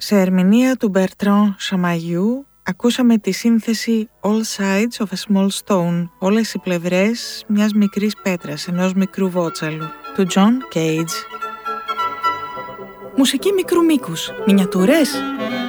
Σε ερμηνεία του Bertrand Chamayou ακούσαμε τη σύνθεση All Sides of a Small Stone, όλες οι πλευρές μιας μικρής πέτρας, ενός μικρού βότσαλου, του John Cage. Μουσική μικρού μήκους, μινιατούρες.